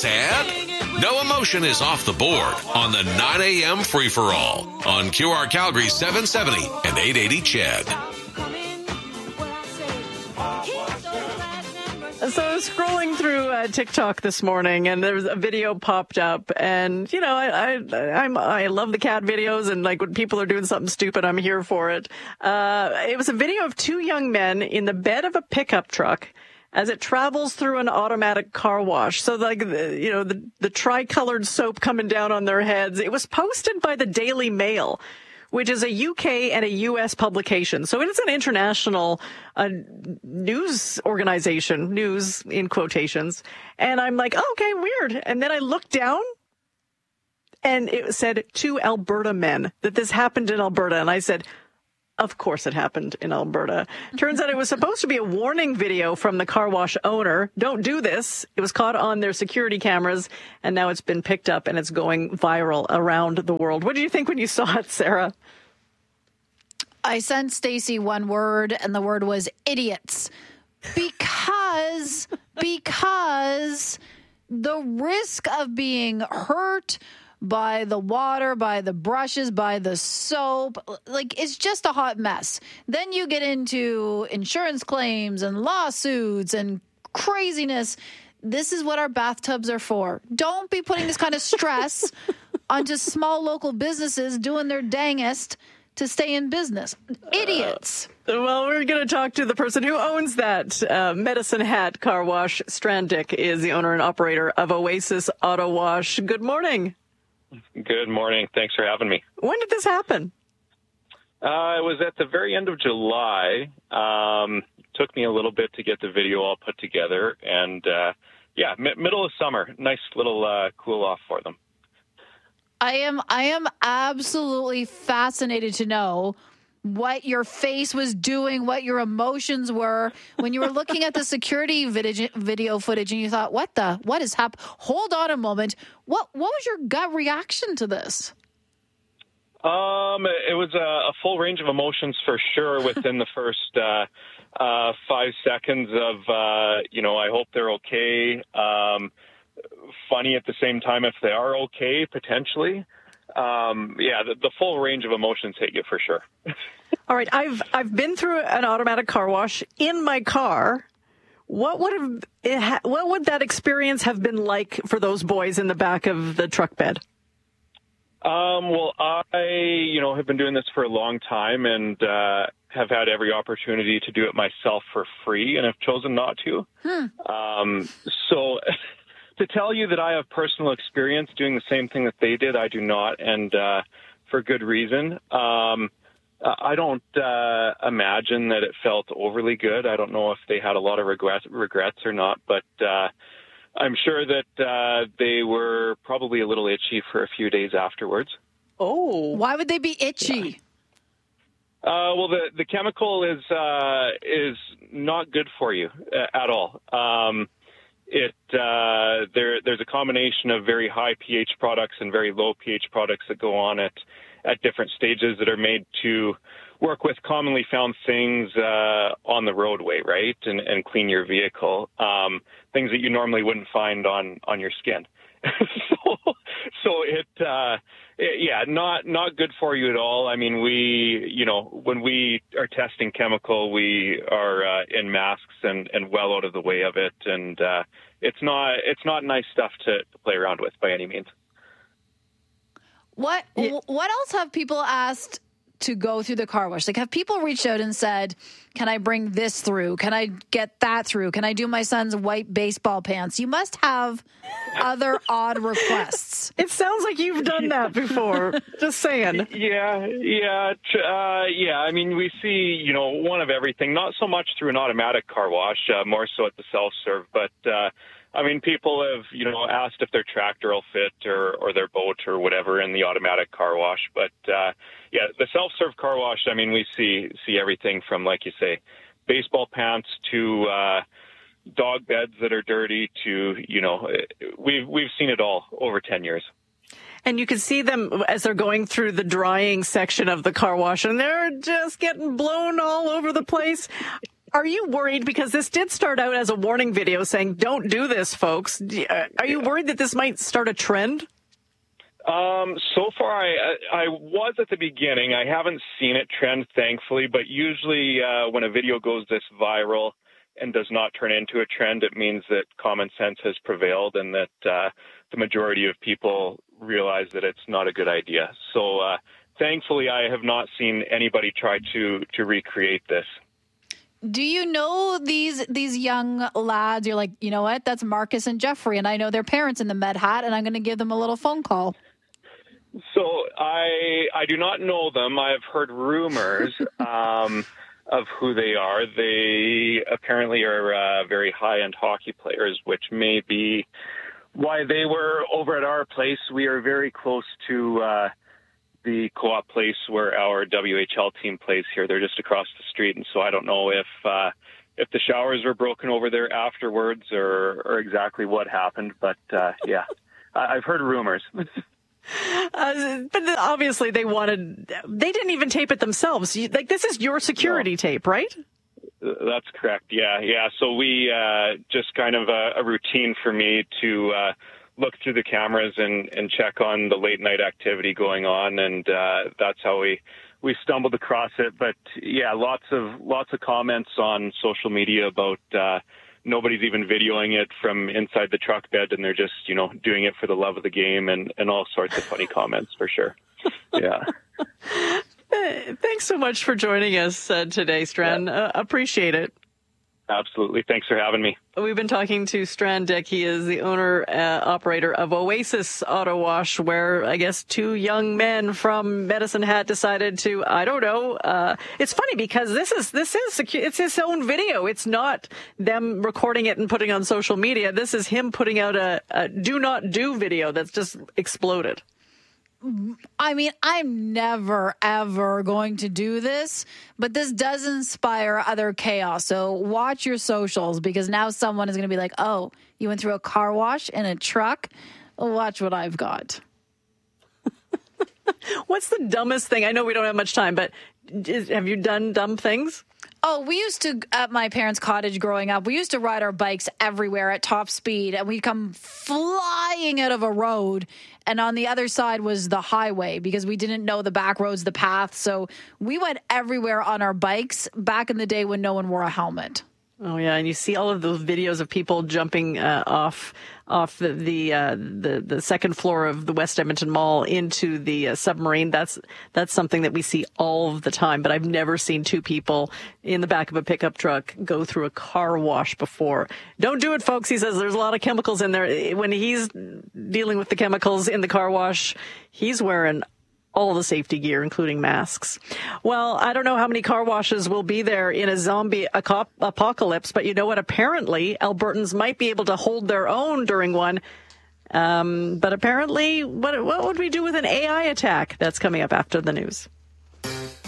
sad? No emotion is off the board on the 9 a.m. free-for-all on QR Calgary 770 and 880 CHED. So I was scrolling through TikTok this morning, and there was a video popped up, and you know, I love the cat videos, and like when people are doing something stupid, I'm here for it. It was a video of two young men in the bed of a pickup truck as it travels through an automatic car wash. So like, the tricolored soap coming down on their heads. It was posted by the Daily Mail, which is a UK and a US publication. So it's an international news organization, news in quotations. And I'm like, oh, okay, weird. And then I looked down and it said two Alberta men, that this happened in Alberta. And I said, of course it happened in Alberta. Turns out it was supposed to be a warning video from the car wash owner. Don't do this. It was caught on their security cameras, and now it's been picked up and it's going viral around the world. What did you think when you saw it, Sarah? I sent Stacey one word, and the word was idiots. Because the risk of being hurt by the water, by the brushes, by the soap, like, it's just a hot mess. Then you get into insurance claims and lawsuits and craziness. This is what our bathtubs are for. Don't be putting this kind of stress onto small local businesses doing their dangest to stay in business. Idiots. Well, we're going to talk to the person who owns that Medicine Hat car wash. Strandick is the owner and operator of Oasis Auto Wash. Good morning. Good morning. Thanks for having me. When did this happen? It was at the very end of July. Took me a little bit to get the video all put together. And, middle of summer. Nice little cool off for them. I am absolutely fascinated to know what your face was doing, what your emotions were when you were looking at the security video footage and you thought, what is happening? Hold on a moment. What was your gut reaction to this? It was a full range of emotions for sure within the first 5 seconds of, I hope they're okay. Funny at the same time if they are okay, potentially. The full range of emotions hit you for sure. All right, I've been through an automatic car wash in my car. What would that experience have been like for those boys in the back of the truck bed? Well, I have been doing this for a long time and have had every opportunity to do it myself for free and have chosen not to. So to tell you that I have personal experience doing the same thing that they did, I do not, and for good reason. I don't imagine that it felt overly good. I don't know if they had a lot of regrets or not, but I'm sure that they were probably a little itchy for a few days afterwards. Oh, why would they be itchy? Well, the chemical is not good for you at all. There's a combination of very high pH products and very low pH products that go on at different stages that are made to work with commonly found things on the roadway, right, and clean your vehicle, things that you normally wouldn't find on your skin. Not good for you at all. I mean, when we are testing chemical, we are in masks and well out of the way of it, and it's not nice stuff to play around with by any means. What else have people asked to go through the car wash? Like, have people reached out and said, can I bring this through? Can I get that through? Can I do my son's white baseball pants? You must have other odd requests. It sounds like you've done that before. Just saying. Yeah. I mean, we see, one of everything, not so much through an automatic car wash, more so at the self-serve, but I mean, people have, asked if their tractor will fit or their boat or whatever in the automatic car wash. But, the self-serve car wash, I mean, we see everything from, like you say, baseball pants to dog beds that are dirty to, we've seen it all over 10 years. And you can see them as they're going through the drying section of the car wash, and they're just getting blown all over the place. Are you worried, because this did start out as a warning video saying, don't do this, folks? Are you worried that this might start a trend? So far, I was at the beginning. I haven't seen it trend, thankfully, but usually when a video goes this viral and does not turn into a trend, it means that common sense has prevailed and that the majority of people realize that it's not a good idea. So thankfully, I have not seen anybody try to recreate this. Do you know these young lads? You're like, you know what? That's Marcus and Jeffrey, and I know their parents in the Med Hat, and I'm going to give them a little phone call. So I do not know them. I've heard rumors of who they are. They apparently are very high-end hockey players, which may be why they were over at our place. We are very close to the Co-op place where our WHL team plays here. They're just across the street, and so I don't know if the showers were broken over there afterwards or exactly what happened. But yeah, I've heard rumors. But obviously they didn't even tape it themselves. This is your security tape, right? That's correct. Yeah. So we just kind of a routine for me to look through the cameras and check on the late night activity going on, and that's how we stumbled across it. But yeah, lots of comments on social media about nobody's even videoing it from inside the truck bed, and they're just doing it for the love of the game, and all sorts of funny comments for sure. Yeah. Thanks so much for joining us today, Strand. Appreciate it. Absolutely. Thanks for having me. We've been talking to Strand Dick. He is the owner-operator of Oasis Auto Wash, where I guess two young men from Medicine Hat decided to, I don't know. It's funny because this is it's his own video. It's not them recording it and putting it on social media. This is him putting out a do not do video that's just exploded. I mean, I'm never, ever going to do this, but this does inspire other chaos. So watch your socials, because now someone is going to be like, oh, you went through a car wash in a truck? Watch what I've got. What's the dumbest thing? I know we don't have much time, but have you done dumb things? Oh, we used to, at my parents' cottage growing up, we used to ride our bikes everywhere at top speed, and we'd come flying out of a road, and on the other side was the highway, because we didn't know the back roads, the path. So we went everywhere on our bikes back in the day when no one wore a helmet. Oh yeah, and you see all of those videos of people jumping off the second floor of the West Edmonton Mall into the submarine. That's something that we see all of the time. But I've never seen two people in the back of a pickup truck go through a car wash before. Don't do it, folks. He says there's a lot of chemicals in there. When he's dealing with the chemicals in the car wash, he's wearing all the safety gear, including masks. Well, I don't know how many car washes will be there in a zombie apocalypse, but you know what? Apparently, Albertans might be able to hold their own during one. But apparently, what would we do with an AI attack? That's coming up after the news.